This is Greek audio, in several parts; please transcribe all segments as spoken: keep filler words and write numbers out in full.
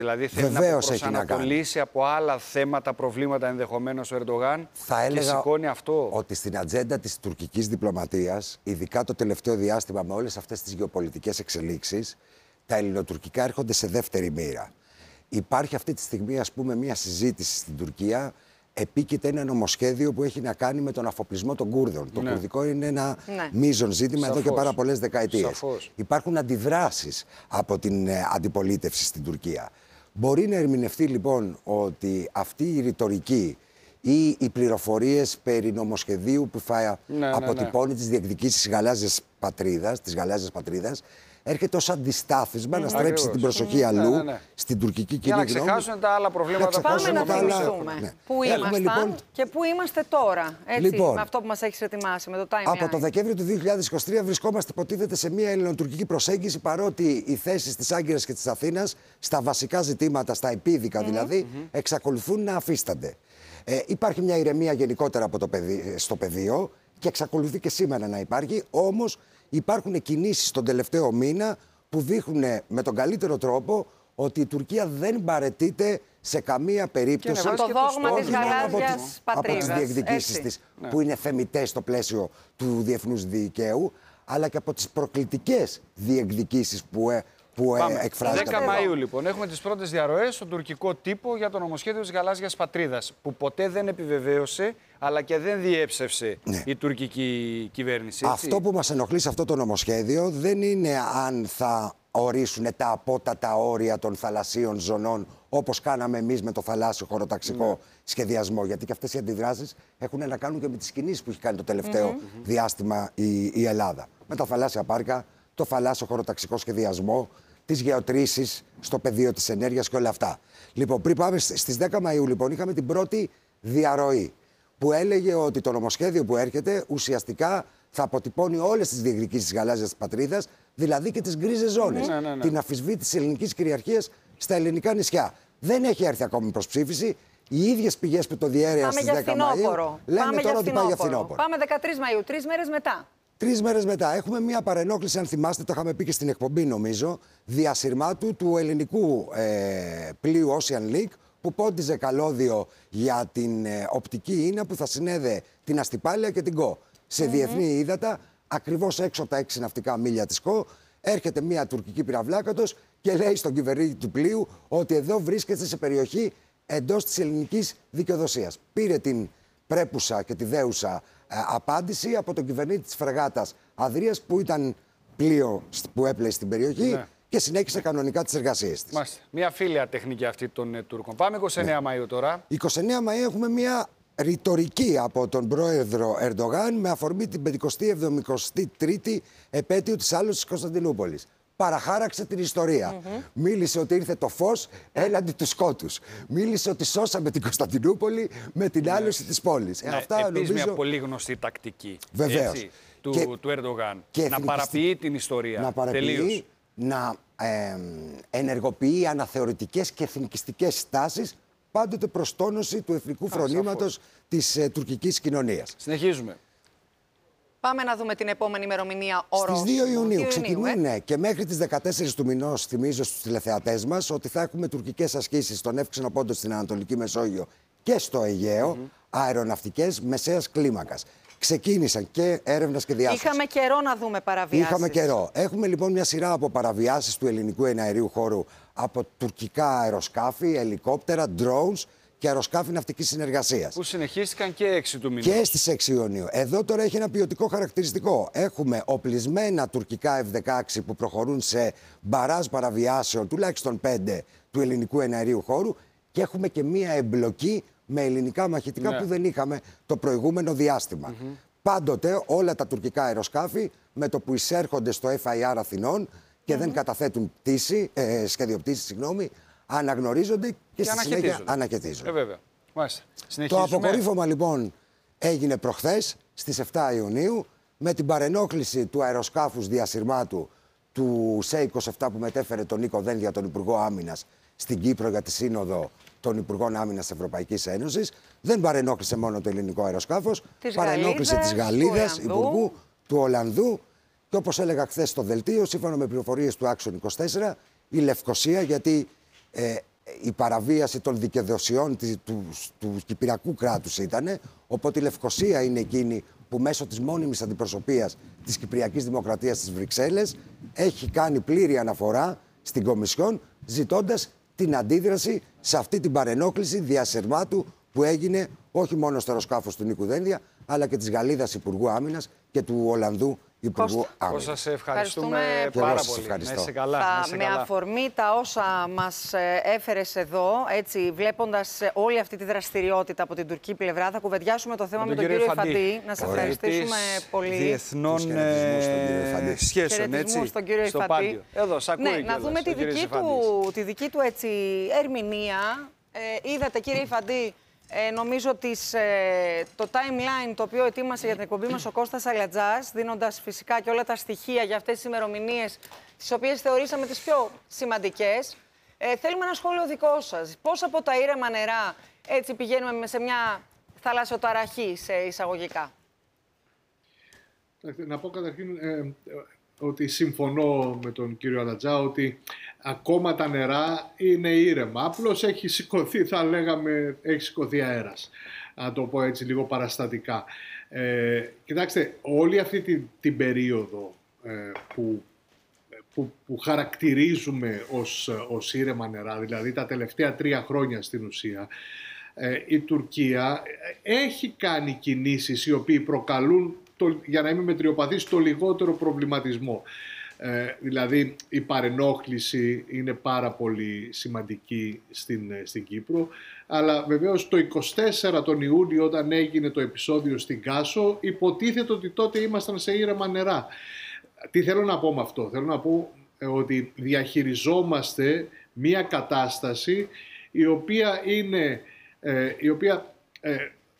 Δηλαδή θέλει Βεβαίως να προσανατολίσει από άλλα θέματα, προβλήματα ενδεχομένως ο Ερντογάν. Θα έλεγα και σηκώνει αυτό. ότι στην ατζέντα της τουρκικής διπλωματίας, ειδικά το τελευταίο διάστημα με όλες αυτές τις γεωπολιτικές εξελίξεις, τα ελληνοτουρκικά έρχονται σε δεύτερη μοίρα. Υπάρχει αυτή τη στιγμή, ας πούμε, μια συζήτηση στην Τουρκία. Επίκειται ένα νομοσχέδιο που έχει να κάνει με τον αφοπλισμό των Κούρδων. Ναι. Το κουρδικό είναι ένα ναι. μείζον ζήτημα. Σαφώς. Εδώ και πάρα πολλές δεκαετίες. Σαφώς. Υπάρχουν αντιδράσεις από την ε, αντιπολίτευση στην Τουρκία. Μπορεί να ερμηνευτεί λοιπόν ότι αυτή η ρητορική ή οι πληροφορίες περί νομοσχεδίου που θα ναι, αποτυπώνει ναι, ναι. τις διεκδικήσεις της γαλάζιας πατρίδας, της γαλάζιας πατρίδας, έρχεται ως αντιστάθισμα mm, να στρέψει ακριβώς. την προσοχή mm, αλλού ναι, ναι, ναι. στην τουρκική κοινή γνώμη. Για να ξεχάσουν τα άλλα προβλήματα. Πάμε να θυμηθούμε ναι. πού ήμασταν λοιπόν... και πού είμαστε τώρα. Έτσι, λοιπόν, με αυτό που μας έχεις ετοιμάσει, με το Time Από το Δεκέμβριο του δύο χιλιάδες είκοσι τρία βρισκόμαστε υποτίθεται σε μια ελληνοτουρκική προσέγγιση, παρότι οι θέσεις της Άγκυρας και της Αθήνας στα βασικά ζητήματα, στα επίδικα mm-hmm. δηλαδή, mm-hmm. εξακολουθούν να αφίστανται. Ε, υπάρχει μια ηρεμία γενικότερα από το παιδί... στο πεδίο και εξακολουθεί και σήμερα να υπάρχει, όμως υπάρχουν κινήσεις τον τελευταίο μήνα που δείχνουν με τον καλύτερο τρόπο ότι η Τουρκία δεν παραιτείται σε καμία περίπτωση από το δόγμα της γαλάζιας πατρίδας. Από τις διεκδικήσεις της ναι. που είναι θεμιτές στο πλαίσιο του διεθνούς δικαίου, αλλά και από τις προκλητικές διεκδικήσεις που, που εκφράζονται. δέκα Μαΐου λοιπόν έχουμε τις πρώτες διαρροές στον τουρκικό τύπο για το νομοσχέδιο της γαλάζιας πατρίδας, που ποτέ δεν επιβεβαίωσε αλλά και δεν διέψευσε ναι. η τουρκική κυβέρνηση. Έτσι. Αυτό που μας ενοχλεί σε αυτό το νομοσχέδιο δεν είναι αν θα ορίσουν τα απότατα όρια των θαλασσίων ζωνών, όπως κάναμε εμείς με το θαλάσσιο χωροταξικό ναι. σχεδιασμό. Γιατί και αυτές οι αντιδράσεις έχουν να κάνουν και με τις κινήσεις που έχει κάνει το τελευταίο mm-hmm. διάστημα η, η Ελλάδα. Με τα θαλάσσια πάρκα, το θαλάσσιο χωροταξικό σχεδιασμό, τις γεωτρήσεις στο πεδίο της ενέργειας και όλα αυτά. Λοιπόν, πριν πάμε στις δέκα Μαΐου, λοιπόν, είχαμε την πρώτη διαρροή που έλεγε ότι το νομοσχέδιο που έρχεται ουσιαστικά θα αποτυπώνει όλες τις διεκδικήσεις της γαλάζιας πατρίδας, δηλαδή και τις γκρίζες ζώνες. Ναι, ναι, ναι. Την αμφισβήτηση ελληνικής κυριαρχίας στα ελληνικά νησιά. Δεν έχει έρθει ακόμη προς ψήφιση. Οι ίδιες πηγές που το διέρεαν στις δέκα Μαΐου λένε Πάμε τώρα ότι πάει για φθινόπωρο. Πάμε δεκατρείς Μαΐου, τρεις μέρες μετά. Τρεις μέρες μετά έχουμε μια παρενόχληση, αν θυμάστε, το είχαμε πει και στην εκπομπή νομίζω, διασυρμάτου του ελληνικού ε, πλοίου Ocean Link, που πόντιζε καλώδιο για την ε, οπτική ίνα που θα συνέδε την Αστυπάλαια και την ΚΟ. Σε mm-hmm. διεθνή ύδατα, ακριβώς έξω από τα έξι ναυτικά μίλια της ΚΟ, έρχεται μια τουρκική πυραυλάκατος και λέει στον κυβερνήτη του πλοίου ότι εδώ βρίσκεται σε περιοχή εντός της ελληνικής δικαιοδοσίας. Πήρε την πρέπουσα και τη δέουσα ε, απάντηση από τον κυβερνήτη της φρεγάτας Αδρίας, που ήταν πλοίο που έπλεε στην περιοχή. Ναι. Και συνέχισε κανονικά τις εργασίες της. Μάλιστα. Μια φίλια τεχνική αυτή των ε, Τούρκων. Πάμε είκοσι εννέα ναι. Μαΐου τώρα. είκοσι εννέα Μαΐου έχουμε μια ρητορική από τον πρόεδρο Ερντογάν με αφορμή την πεντηκοστή εβδομηκοστή τρίτη επέτειο της άλωσης της Κωνσταντινούπολης. Παραχάραξε την ιστορία. Mm-hmm. Μίλησε ότι ήρθε το φως έναντι του σκότους. Μίλησε ότι σώσαμε την Κωνσταντινούπολη με την ναι. άλωση της πόλης. Ναι. Ε, αυτά επίσης νομίζω... μια πολύ γνωστή τακτική. Βεβαίως. Του, και... του Ερντογάν. Και να παραποιεί την ιστορία. Να παραποιεί, να ε, ενεργοποιεί αναθεωρητικές και εθνικιστικές στάσεις, πάντοτε προς τόνωση του εθνικού φρονήματος της ε, τουρκικής κοινωνίας. Συνεχίζουμε. Πάμε να δούμε την επόμενη ημερομηνία όρος. Στις δύο Ιουνίου ξεκινούν ε? και μέχρι τις δεκατέσσερις του μηνός, θυμίζω στους τηλεθεατές μας, ότι θα έχουμε τουρκικές ασκήσεις στον Εύξηνο Πόντο, στην Ανατολική Μεσόγειο και στο Αιγαίο, mm-hmm. αεροναυτικές μεσαίας κλίμακας. Ξεκίνησαν και έρευνας και διάσωσης. Είχαμε καιρό να δούμε παραβιάσεις. Είχαμε καιρό. Έχουμε λοιπόν μια σειρά από παραβιάσεις του ελληνικού εναερίου χώρου από τουρκικά αεροσκάφη, ελικόπτερα, drones και αεροσκάφη ναυτικής συνεργασίας. Που συνεχίστηκαν και έξι του μηνός. Και στις έξι Ιουνίου. Εδώ τώρα έχει ένα ποιοτικό χαρακτηριστικό. Έχουμε οπλισμένα τουρκικά εφ δεκαέξι που προχωρούν σε μπαράζ παραβιάσεων, τουλάχιστον πέντε, του ελληνικού εναερίου χώρου, και έχουμε και μία εμπλοκή με ελληνικά μαχητικά ναι. που δεν είχαμε το προηγούμενο διάστημα. Mm-hmm. Πάντοτε όλα τα τουρκικά αεροσκάφη με το που εισέρχονται στο εφ άι αρ Αθηνών και mm-hmm. δεν καταθέτουν πτήση, ε, σχέδιο πτήσης, συγγνώμη, αναγνωρίζονται και, και στη συνέχεια ανακαιτίζονται. Ε, βέβαια. Το αποκορύφωμα λοιπόν έγινε προχθές στις εφτά Ιουνίου με την παρενόχληση του αεροσκάφους διασυρμάτου του ΣΕ είκοσι επτά που μετέφερε τον Νίκο Δένδια, τον Υπουργό Άμυνας, στην Κύπρο για τη Σύνοδο των Υπουργών Άμυνας Ευρωπαϊκής Ένωσης. Δεν παρενόχλησε μόνο το ελληνικό αεροσκάφος, τις παρενόχλησε Γαλλίδες, τις Γαλλίδες, Υπουργού, του Ολλανδού, και όπως έλεγα χθες στο δελτίο, σύμφωνα με πληροφορίες του Άξον είκοσι τέσσερα, η Λευκοσία, γιατί ε, η παραβίαση των δικαιοδοσιών του, του, του Κυπριακού κράτους ήταν, οπότε η Λευκοσία είναι εκείνη που μέσω της μόνιμης αντιπροσωπείας της Κυπριακής Δημοκρατίας στις Βρυξέλλες έχει κάνει πλήρη αναφορά στην Κομισιόν, ζητώντας την αντίδραση σε αυτή την παρενόχληση διασερμάτου που έγινε όχι μόνο στο αεροσκάφος του Νίκου Δένδια, αλλά και της Γαλλίδας Υπουργού Άμυνας και του Ολλανδού Υπουργού Άμυνας. Σας ευχαριστούμε, ευχαριστούμε πάρα πολύ. Ευχαριστώ. Να είσαι καλά, Θα, να είσαι με καλά. αφορμή τα όσα μας έφερες εδώ, έτσι, βλέποντας όλη αυτή τη δραστηριότητα από την τουρκική πλευρά, θα κουβεντιάσουμε το θέμα με, με τον, τον κύριο Υφαντή. Να σε ευχαριστήσουμε πολύ. Διεθνών σχέσεων, έτσι, στον κύριο στο Πάντιο. Εδώ, σ' ακούει. Ναι, να δούμε τη δική, του, τη δική του έτσι, ερμηνεία. Ε, είδατε, κύριε Υφαντή, Ε, νομίζω τις, ε, το timeline το οποίο ετοίμασε για την εκπομπή μας ο Κώστας Αλατζάς, δίνοντας φυσικά και όλα τα στοιχεία για αυτές τις ημερομηνίες, τις οποίες θεωρήσαμε τις πιο σημαντικές. Ε, θέλουμε ένα σχόλιο δικό σας. Πώς από τα ήρεμα νερά έτσι πηγαίνουμε σε μια θαλασσοταραχή σε εισαγωγικά? Να πω καταρχήν ε, ότι συμφωνώ με τον κύριο Αλατζά ότι ακόμα τα νερά είναι ήρεμα. Απλώς έχει σηκωθεί, θα λέγαμε, έχει σηκωθεί αέρας. Να το πω έτσι λίγο παραστατικά. Ε, κοιτάξτε, όλη αυτή την, την περίοδο ε, που, που, που χαρακτηρίζουμε ως, ως ήρεμα νερά, δηλαδή τα τελευταία τρία χρόνια στην ουσία, ε, η Τουρκία έχει κάνει κινήσεις οι οποίοι προκαλούν, το, για να είμαι μετριοπαθής, το λιγότερο προβληματισμό. Ε, δηλαδή η παρενόχληση είναι πάρα πολύ σημαντική στην, στην Κύπρο, αλλά βεβαίως το είκοσι τέσσερα τον Ιούνιο, όταν έγινε το επεισόδιο στην Κάσο, υποτίθεται ότι τότε ήμασταν σε ήρεμα νερά. Τι θέλω να πω με αυτό? Θέλω να πω ε, ότι διαχειριζόμαστε μία κατάσταση η οποία, είναι, ε, η οποία ε,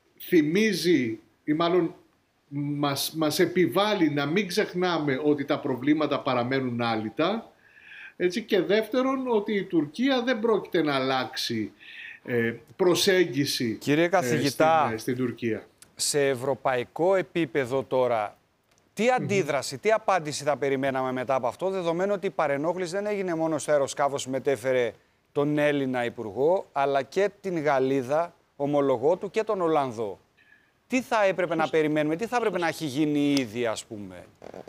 θυμίζει ή μάλλον Μας, μας επιβάλλει να μην ξεχνάμε ότι τα προβλήματα παραμένουν άλυτα, έτσι, και δεύτερον ότι η Τουρκία δεν πρόκειται να αλλάξει ε, προσέγγιση, κύριε καθηγητά, ε, στην, στην Τουρκία. Σε ευρωπαϊκό επίπεδο τώρα, τι αντίδραση, mm-hmm. τι απάντηση θα περιμέναμε μετά από αυτό, δεδομένου ότι η παρενόχληση δεν έγινε μόνο στο αεροσκάφος που μετέφερε τον Έλληνα Υπουργό, αλλά και την Γαλλίδα ομολογό του και τον Ολλανδό? Τι θα έπρεπε να περιμένουμε, τι θα έπρεπε να έχει γίνει ήδη, ας πούμε?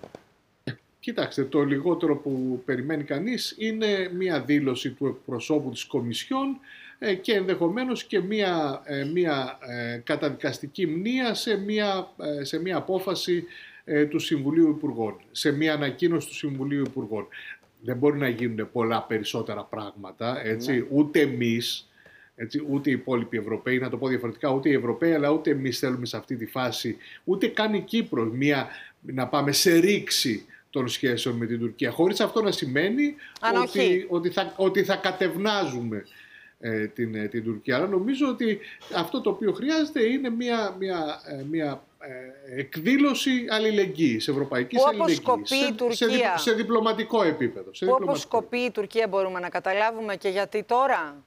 Κοιτάξτε, το λιγότερο που περιμένει κανείς είναι μία δήλωση του εκπροσώπου της Κομισιόν ε, και ενδεχομένως και μία, ε, μία ε, καταδικαστική μνήα σε μία, ε, σε μία απόφαση ε, του Συμβουλίου Υπουργών, σε μία ανακοίνωση του Συμβουλίου Υπουργών. Δεν μπορεί να γίνουν πολλά περισσότερα πράγματα, έτσι, ναι. ούτε εμείς, έτσι, ούτε οι υπόλοιποι Ευρωπαίοι, να το πω διαφορετικά, ούτε οι Ευρωπαίοι, αλλά ούτε εμείς θέλουμε σε αυτή τη φάση, ούτε καν η Κύπρος, μια, να πάμε σε ρήξη των σχέσεων με την Τουρκία. Χωρίς αυτό να σημαίνει ότι, ότι, θα, ότι θα κατευνάζουμε ε, την, ε, την Τουρκία. Αλλά νομίζω ότι αυτό το οποίο χρειάζεται είναι μια, μια, ε, μια ε, εκδήλωση αλληλεγγύης, ευρωπαϊκής αλληλεγγύης. Σε, Τουρκία, σε, σε διπλωματικό επίπεδο. Σε πού αποσκοπεί η Τουρκία, μπορούμε να καταλάβουμε, και γιατί τώρα?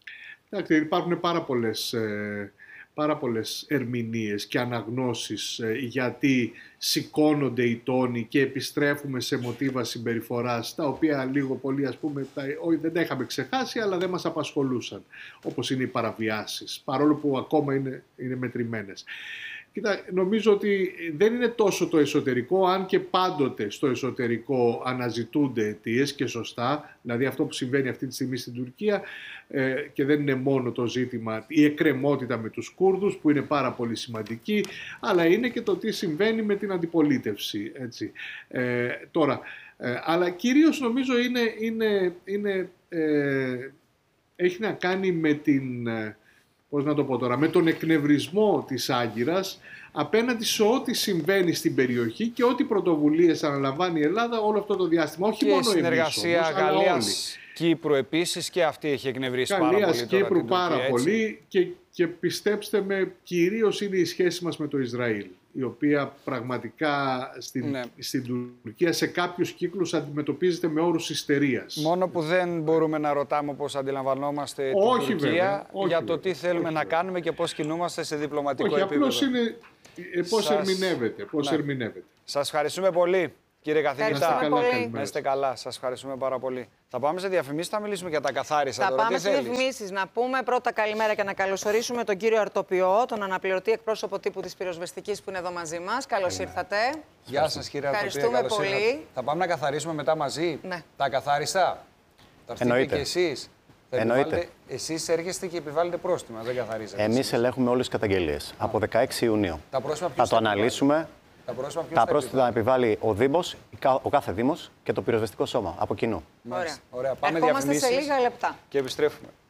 Υπάρχουν πάρα πολλές, πάρα πολλές ερμηνείες και αναγνώσεις γιατί σηκώνονται οι τόνοι και επιστρέφουμε σε μοτίβα συμπεριφοράς, τα οποία λίγο πολύ, ας πούμε, όχι, δεν τα είχαμε ξεχάσει, αλλά δεν μας απασχολούσαν, όπως είναι οι παραβιάσεις, παρόλο που ακόμα είναι, είναι μετρημένες. Κοίτα, νομίζω ότι δεν είναι τόσο το εσωτερικό, αν και πάντοτε στο εσωτερικό αναζητούνται αιτίες και σωστά, δηλαδή αυτό που συμβαίνει αυτή τη στιγμή στην Τουρκία, ε, και δεν είναι μόνο το ζήτημα, η εκκρεμότητα με τους Κούρδους που είναι πάρα πολύ σημαντική, αλλά είναι και το τι συμβαίνει με την αντιπολίτευση. Έτσι. Ε, τώρα, ε, αλλά κυρίως νομίζω είναι, είναι, είναι, ε, έχει να κάνει με την... πώς να το πω τώρα, με τον εκνευρισμό της Άγκυρας απέναντι σε ό,τι συμβαίνει στην περιοχή και ό,τι πρωτοβουλίες αναλαμβάνει η Ελλάδα όλο αυτό το διάστημα. Όχι και μόνο η συνεργασία εμείς, όμως, Γαλλίας Κύπρου επίσης, και αυτή έχει εκνευρίσει πάρα πολύ. Γαλλίας Κύπρου τώρα, πάρα Τουρκία, πολύ και, και πιστέψτε με, κυρίως είναι η σχέση μας με το Ισραήλ, η οποία πραγματικά στην, ναι. στην Τουρκία σε κάποιους κύκλους αντιμετωπίζεται με όρους ιστερίας. Μόνο που δεν μπορούμε να ρωτάμε πώς αντιλαμβανόμαστε όχι, την Τουρκία, βέβαια, όχι, για το βέβαια, τι θέλουμε όχι, να βέβαια. κάνουμε και πώς κινούμαστε σε διπλωματικό όχι, επίπεδο. Απλώς είναι πώς Σας... ερμηνεύεται. Πώς ναι. ερμηνεύεται. Σας ευχαριστούμε πολύ. Κύριε καθηγητά, Ευχαριστούμε πολύ. να είστε καλά. Σας ευχαριστούμε πάρα πολύ. Θα πάμε σε διαφημίσεις, θα μιλήσουμε για τα καθάρισα. Θα τώρα. πάμε Τι σε θέλεις? διαφημίσεις. Να πούμε πρώτα καλημέρα και να καλωσορίσουμε τον κύριο Αρτοπιό, τον αναπληρωτή εκπρόσωπο τύπου της πυροσβεστικής που είναι εδώ μαζί μας. Καλώς ήρθατε. Γεια σας, κύριε Αρτοπιό. Ευχαριστούμε καλώς πολύ. ήρθατε. Θα πάμε να καθαρίσουμε μετά μαζί. Ναι. Τα καθάρισα. Θα έρθετε Εννοείται. και εσείς. Θα Εννοείται. επιβάλλετε- Εσείς έρχεστε και επιβάλλετε πρόστιμα, δεν καθαρίζετε. Εμείς ελέγχουμε όλες τις καταγγελίες από δεκαέξι Ιουνίου. Τα πρόστιμα Θα ποιος το τα επιβάλλει? αναλύσουμε. Τα πρόστιμα ποιος Τα τα πρόστιμα θα επιβάλλει ο Δήμος, ο κάθε Δήμος και το πυροσβεστικό σώμα από κοινού. Μάλιστα. Ωραία. Ωραία. Πάμε Ερχόμαστε σε διαφημίσεις λίγα λεπτά. και επιστρέφουμε.